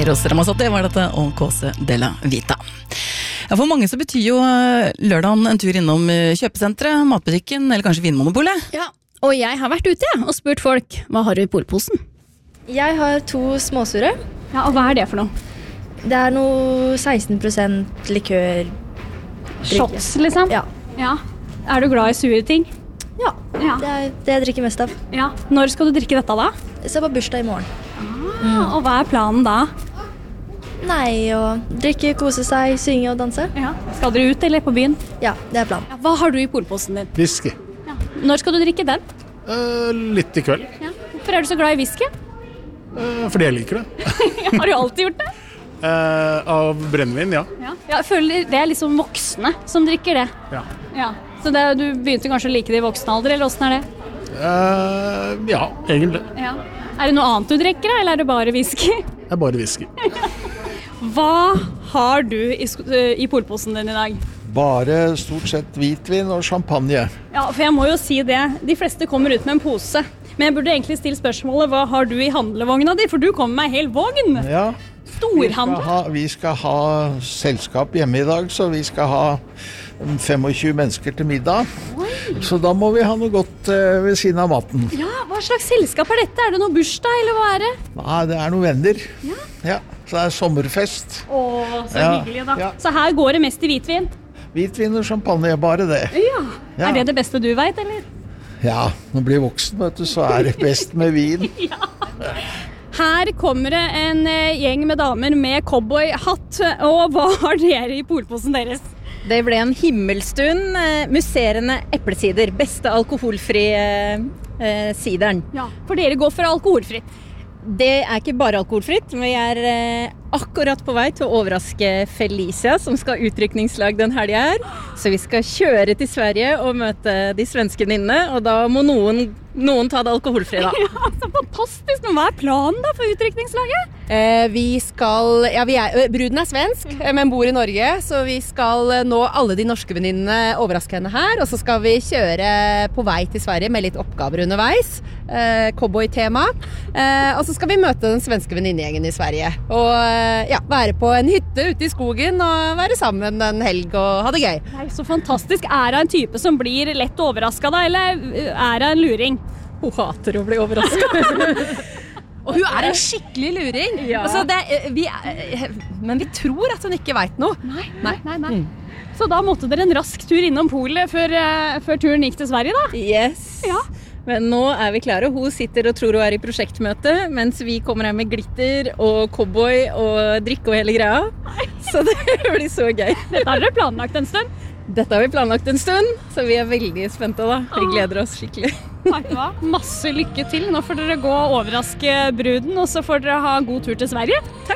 Eros Ramazzotti var dette, og Kåse Della Vita. Ja, for mange så betyr jo lørdagen en tur innom kjøpesenteret, matbutikken eller kanskje vinmonopolet. Ja, og jeg har vært ute og spurt folk, hva har du i polposen? Jeg har 2 småsure. Ja, og hva er det for noe? Det er noe 16% likør. Shots, liksom? Ja. Ja. Er du glad i sure ting? Ja, Ja. det er det jeg drikker mest av. Ja. Når skal du drikke dette da? Jeg skal på bursdag i morgen. Og hva er planen da? Nei, å drikke, kose seg, synge og danse. Ja. Skal dere ut eller på byen? Ja, det er planen. Ja, hva har du i polposen din? Whisky. Ja. Når skal du drikke den? Litt i kveld. Ja. Hvorfor er du så glad i whisky? Fordi jeg liker det. Har du alltid gjort det? Av brennevin, ja. Ja. Jeg føler det er liksom voksne som drikker det. Ja. Ja. Så du begynte kanskje å like det i voksen alder, eller hvordan er det? Ja, egentlig. Ja. Er det noe annet du drikker, eller er det bare whisky? Det er bare whisky. Hva har du i polposen din i dag? Bare stort sett hvitvin og champagne. Ja, for jeg må jo si det. De fleste kommer ut med en pose. Men jeg burde egentlig stille spørsmålet, hva har du i handlevogna di? For du kommer med en hel vogn. Ja. Storhandel. Vi skal ha selskap hjemme i dag, så vi skal ha 25 mennesker til middag. Oi. Så da må vi ha noe godt ved siden av maten. Ja, hva slags selskap er dette? Er det noe bursdag, eller hva er det? Nei, det er noen venner. Ja, så det er sommerfest. Åh, så Ja. hyggelig da. Ja. Så her går det mest i hvitvin? Hvitvin og champagne, bare det. Ja. Ja. Er det det beste du vet, eller? Ja, når du blir voksen, vet du, så er det best med vin. Her kommer det en gjeng med damer med cowboyhatt, og hva har dere i polposen deres? Det ble en himmelstund musserende eplesider, beste alkoholfri sideren. Ja, for dere går for alkoholfritt. Det er ikke bare alkoholfritt, men vi er akkurat på vei til å overraske Felicia, som skal ha utrykningslag den helgen her. Så vi skal kjøre til Sverige og møte de svenske venninnene, og da må noen ta det alkoholfri da. Ja, så fantastisk. Men hva er planen da for utrykningslaget? Bruden er svensk, men bor i Norge, så vi skal nå alle de norske venninnene overraske henne her, og så skal vi kjøre på vei til Sverige med litt oppgaver underveis, cowboy-tema, og så skal vi møte den svenske venninnegjengen i Sverige, og være på en hytte ute i skogen og være sammen en helg og ha det gøy. Nei, så fantastisk. Er det en type som blir lett overrasket da, eller er det en luring? Hun hater å bli overrasket. Og hun er en skikkelig luring. Ja. Altså, men vi tror at hun ikke vet noe. Nei. Så da måtte dere en rask tur innom polet før turen gikk til Sverige da? Yes. Ja. Men nå er vi klare, og hun sitter og tror hun er i prosjektmøte, mens vi kommer her med glitter og cowboy og drikke og hele greia. Så det blir så gøy. Dette har dere planlagt en stund? Dette har vi planlagt en stund, så vi er veldig spente da. Vi gleder oss skikkelig. Vet du hva? Masse lykke til. Nå får dere gå og overraske bruden, og så får dere ha god tur til Sverige.